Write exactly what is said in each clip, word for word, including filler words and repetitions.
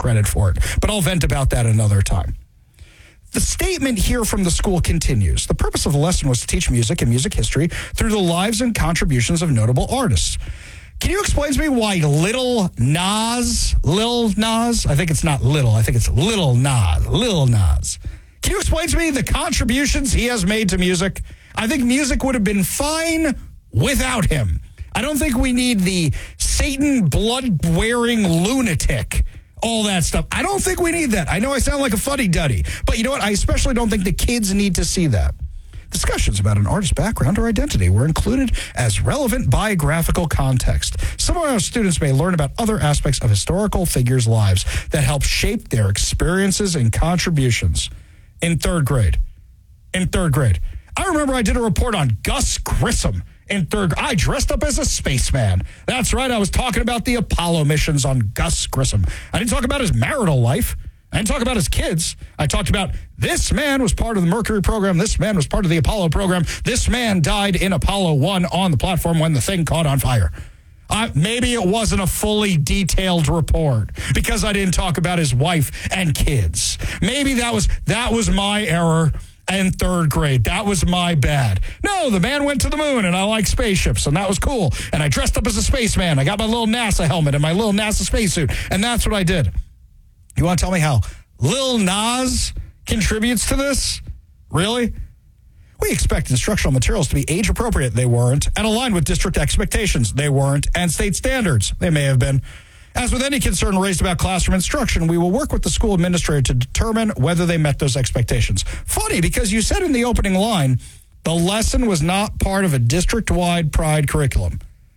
credit for it. But I'll vent about that another time. The statement here from the school continues. The purpose of the lesson was to teach music and music history through the lives and contributions of notable artists. Can you explain to me why Little Nas, Lil Nas, I think it's not Little, I think it's Little Nas, Lil Nas. Can you explain to me the contributions he has made to music? I think music would have been fine without him. I don't think we need the Satan blood-wearing lunatic, all that stuff. I don't think we need that. I know I sound like a fuddy-duddy, but you know what? I especially don't think the kids need to see that. Discussions about an artist's background or identity were included as relevant biographical context. Some of our students may learn about other aspects of historical figures' lives that help shape their experiences and contributions. In third grade. In third grade. I remember I did a report on Gus Grissom in third grade. I dressed up as a spaceman. That's right. I was talking about the Apollo missions on Gus Grissom. I didn't talk about his marital life. I didn't talk about his kids. I talked about this man was part of the Mercury program. This man was part of the Apollo program. This man died in Apollo one on the platform when the thing caught on fire. Uh, maybe it wasn't a fully detailed report because I didn't talk about his wife and kids. Maybe that was that was my error in third grade. That was my bad. No, the man went to the moon, and I like spaceships, and that was cool. And I dressed up as a spaceman. I got my little NASA helmet and my little NASA spacesuit, and that's what I did. You want to tell me how Lil Nas contributes to this? Really? We expect instructional materials to be age-appropriate. They weren't. And aligned with district expectations. They weren't. And state standards. They may have been. As with any concern raised about classroom instruction, we will work with the school administrator to determine whether they met those expectations. Funny, because you said in the opening line, the lesson was not part of a district-wide Pride curriculum.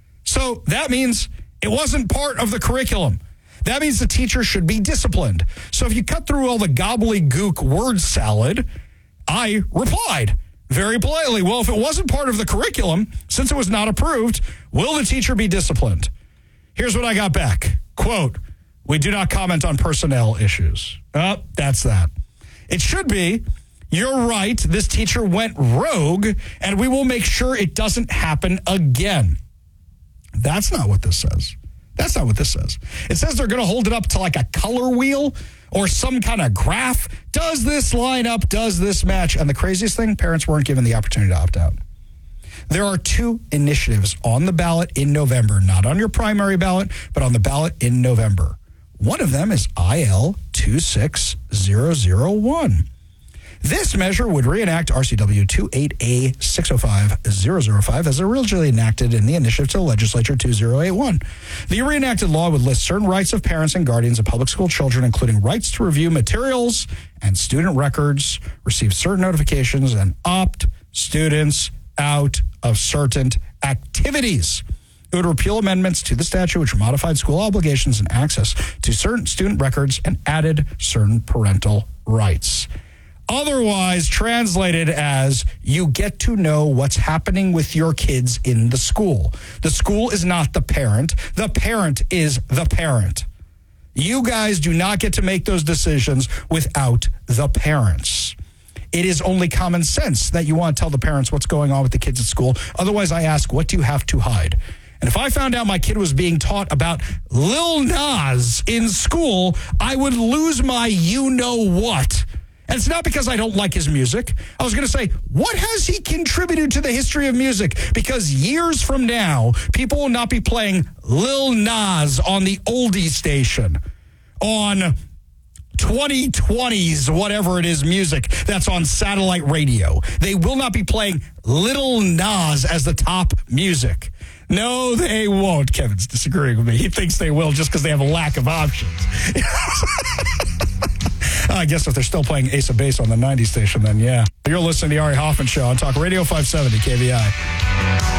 So that means it wasn't part of the curriculum. That means the teacher should be disciplined. So if you cut through all the gobbledygook word salad, I replied very politely, well, if it wasn't part of the curriculum, since it was not approved, will the teacher be disciplined? Here's what I got back. Quote, we do not comment on personnel issues. Oh, that's that. It should be, you're right, this teacher went rogue, and we will make sure it doesn't happen again. That's not what this says. That's not what this says. It says they're going to hold it up to like a color wheel or some kind of graph. Does this line up? Does this match? And the craziest thing, parents weren't given the opportunity to opt out. There are two initiatives on the ballot in November, not on your primary ballot, but on the ballot in November. One of them is I L two six zero zero one. This measure would reenact R C W twenty-eight A six oh five thousand five as originally enacted in the initiative to the legislature two thousand eighty-one. The reenacted law would list certain rights of parents and guardians of public school children, including rights to review materials and student records, receive certain notifications, and opt students out of certain activities. It would repeal amendments to the statute which modified school obligations and access to certain student records and added certain parental rights. Otherwise translated as you get to know what's happening with your kids in the school. The school is not the parent. The parent is the parent. You guys do not get to make those decisions without the parents. It is only common sense that you want to tell the parents what's going on with the kids at school. Otherwise, I ask, what do you have to hide? And if I found out my kid was being taught about Lil Nas in school, I would lose my you-know-what. And it's not because I don't like his music. I was going to say, what has he contributed to the history of music? Because years from now, people will not be playing Lil Nas on the oldie station, on twenty twenties, whatever it is, music that's on satellite radio. They will not be playing Little Nas as the top music. No, they won't. Kevin's disagreeing with me. He thinks they will just because they have a lack of options. I guess if they're still playing Ace of Base on the nineties station, then yeah. You're listening to the Ari Hoffman Show on Talk Radio five seventy K V I.